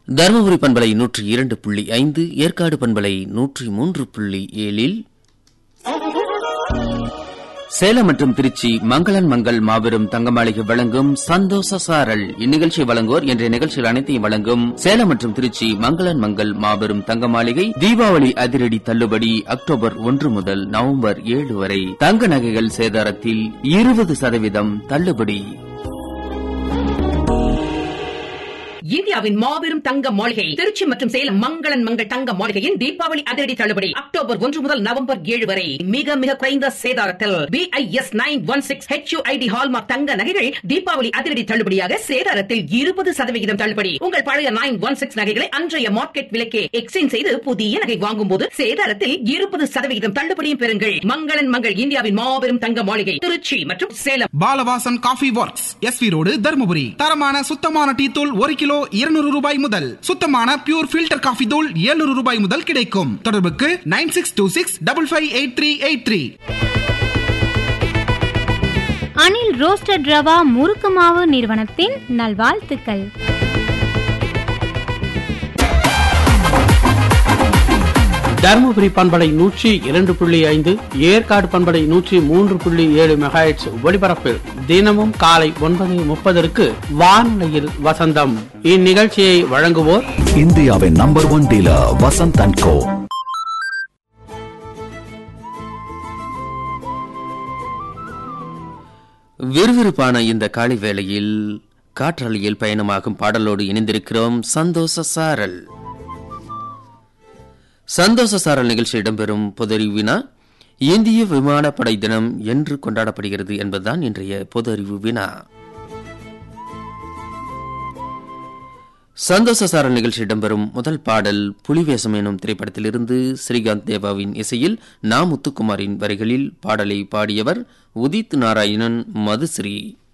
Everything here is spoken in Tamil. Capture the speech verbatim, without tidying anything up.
தருமபுரி பண்பலை நூற்றி இரண்டு புள்ளி ஐந்து, ஏற்காடு பண்பலை நூற்றி மூன்று புள்ளி ஏழில் சேலம் மற்றும் திருச்சி மங்களன் மங்கள் மாபெரும் தங்கமாளிகை வழங்கும் சந்தோஷ சாரல். இந்நிகழ்ச்சியை வழங்குவோர் என்ற நிகழ்ச்சியில் அனைத்தையும் வழங்கும் சேலம் மற்றும் திருச்சி மங்களன் மங்கள் மாபெரும் தங்கமாளிகை. தீபாவளி அதிரடி தள்ளுபடி அக்டோபர் ஒன்று முதல் நவம்பர் ஏழு வரை. தங்க நகைகள் சேதாரத்தில் இருபது சதவீதம் தள்ளுபடி. இந்தியாவின் மாபெரும் தங்க மாளிகை திருச்சி மற்றும் சேலம் மங்களன் மங்கள் தங்க மாளிகையின் தீபாவளி அதிரடி தள்ளுபடி அக்டோபர் ஒன்று முதல் நவம்பர் ஏழு வரை. மிக மிக குறைந்த சேதாரத்தில் B I S nine one six H you I D hallmark தங்க நகைகள் தீபாவளி அதிரடி தள்ளுபடியாக சேதாரத்தில் இருபது சதவிகிதம் தள்ளுபடி. உங்கள் பழைய நைன் ஒன் சிக்ஸ் நகைகளை அன்றைய மார்க்கெட் விலைக்கே எக்ஸ்சேஞ்ச் செய்து புதிய நகை வாங்கும் போது சேதாரத்தில் இருபது சதவிகிதம் தள்ளுபடியும் பெறுங்கள். மங்களன் மங்கள் இந்தியாவின் மாபெரும் தங்க மாளிகை திருச்சி மற்றும் Salem. Balavasan coffee works, S we road, Dharmapuri. தரமான சுத்தமான டீ தூள் ஒரு கிலோ இருநூறு ரூபாய் முதல். சுத்தமான பியூர் ஃபில்டர் காஃபி தூள் எழுநூறு ரூபாய் முதல் கிடைக்கும். தொடர்புக்கு nine six two six double five eight three eight three. Anil roasted rava முறுக்கு மாவு நிறுவனத்தின் நல்வாழ்த்துக்கள். தருமபுரி பண்பலை நூற்றி இரண்டு புள்ளி ஐந்து, ஏற்காடு பண்பலை நூற்றி மூன்று புள்ளி ஏழு மெகாஹெர்ட்ஸ் ஒலிபரப்பில் தினமும் காலை ஒன்பது முப்பதற்கு வானொலியில் வசந்தம். இந்நிகழ்ச்சியை வழங்குவோர் இந்தியாவின் number one dealer Vasanth and கோ. விறுவிறுப்பான இந்த காலை வேளையில் காற்றலையில் பயணமாகும் பாடலோடு இணைந்திருக்கிறோம். சந்தோஷ சாரல். சந்தோஷ சாரல் நிகழ்ச்சி இடம்பெறும் பொதறிவு வினா, இந்திய விமானப்படை தினம் என்று கொண்டாடப்படுகிறது என்பதுதான் இன்றைய பொது அறிவு வினா. சந்தோஷ சாரல் நிகழ்ச்சி இடம்பெறும் முதல் பாடல் புலிவேசம் எனும் திரைப்படத்திலிருந்து ஸ்ரீகாந்த் தேவாவின் இசையில் நா முத்துக்குமாரின் வரிகளில் பாடலை பாடியவர் உதித் நாராயணன், மதுஸ்ரீ.